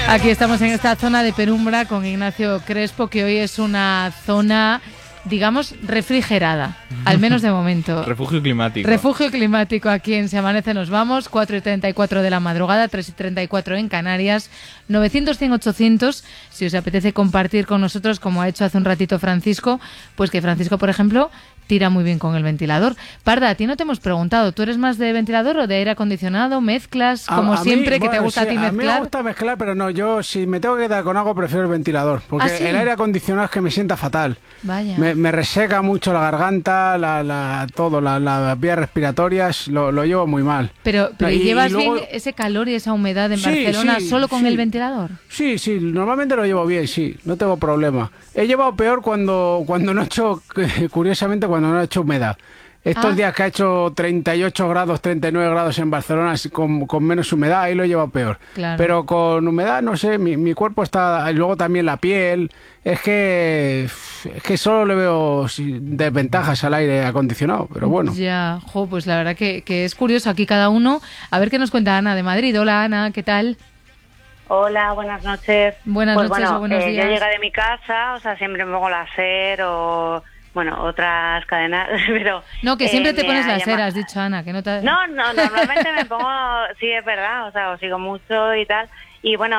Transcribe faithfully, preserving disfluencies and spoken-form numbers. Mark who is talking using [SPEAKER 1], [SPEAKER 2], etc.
[SPEAKER 1] Aquí estamos en esta zona de penumbra con Ignacio Crespo, que hoy es una zona, digamos, refrigerada, al menos de momento.
[SPEAKER 2] Refugio climático.
[SPEAKER 1] Refugio climático aquí en Se Amanece Nos Vamos, cuatro y treinta y cuatro de la madrugada, tres y treinta y cuatro en Canarias, novecientos, cien, ochocientos, si os apetece compartir con nosotros, como ha hecho hace un ratito Francisco, pues que Francisco, por ejemplo, tira muy bien con el ventilador. Parda, a ti no te hemos preguntado, ¿tú eres más de ventilador o de aire acondicionado? ¿Mezclas, como
[SPEAKER 3] a, a
[SPEAKER 1] siempre,
[SPEAKER 3] mí,
[SPEAKER 1] que
[SPEAKER 3] bueno,
[SPEAKER 1] te gusta
[SPEAKER 3] sí,
[SPEAKER 1] a ti mezclar?
[SPEAKER 3] A mí me gusta mezclar, pero no, yo si me tengo que quedar con algo prefiero el ventilador, porque
[SPEAKER 1] ¿Ah, sí?
[SPEAKER 3] el aire acondicionado es que me sienta fatal.
[SPEAKER 1] Vaya.
[SPEAKER 3] Me, me reseca mucho la garganta, la, la, todo, la, las vías respiratorias, lo, lo llevo muy mal.
[SPEAKER 1] Pero, pero
[SPEAKER 3] Y-
[SPEAKER 1] ¿llevas
[SPEAKER 3] y luego-
[SPEAKER 1] bien ese calor y esa humedad en
[SPEAKER 3] Sí,
[SPEAKER 1] Barcelona
[SPEAKER 3] sí,
[SPEAKER 1] solo con
[SPEAKER 3] sí.
[SPEAKER 1] el ventilador?
[SPEAKER 3] Sí, sí, normalmente lo llevo bien, sí, no tengo problema. He llevado peor cuando, cuando no he hecho, curiosamente, cuando no he hecho humedad. Estos
[SPEAKER 1] Ah.
[SPEAKER 3] días que ha hecho treinta y ocho grados, treinta y nueve grados en Barcelona, así con, con menos humedad, ahí lo he llevado peor.
[SPEAKER 1] Claro.
[SPEAKER 3] Pero con humedad, no sé, mi, mi cuerpo está... Y luego también la piel, es que, es que solo le veo sí, desventajas al aire acondicionado, pero bueno.
[SPEAKER 1] Ya, jo, pues la verdad que, que es curioso aquí cada uno. A ver qué nos cuenta Ana de Madrid. Hola Ana, ¿qué tal?
[SPEAKER 4] Hola, buenas noches.
[SPEAKER 1] Buenas
[SPEAKER 4] pues
[SPEAKER 1] noches
[SPEAKER 4] bueno,
[SPEAKER 1] o buenos
[SPEAKER 4] eh,
[SPEAKER 1] días.
[SPEAKER 4] Yo llegué de mi casa, o sea, siempre me pongo la SER o, bueno, otras cadenas, pero...
[SPEAKER 1] No, que siempre
[SPEAKER 4] eh,
[SPEAKER 1] te
[SPEAKER 4] me
[SPEAKER 1] pones
[SPEAKER 4] ha
[SPEAKER 1] la
[SPEAKER 4] llamado-
[SPEAKER 1] cera, has dicho Ana, que no te...
[SPEAKER 4] No, no, normalmente me pongo, sí, es verdad, o sea, os sigo mucho y tal, y bueno,